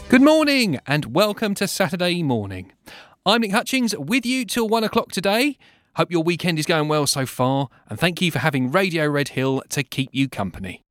Good morning and welcome to Saturday morning. I'm Nick Hutchings with you till 1 o'clock today. Hope your weekend is going well so far and thank you for having Radio Red Hill to keep you company.